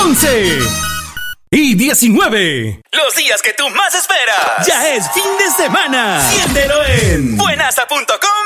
11 y 19. Los días que tú más esperas. Ya es fin de semana. Siéntelo en buenasa.com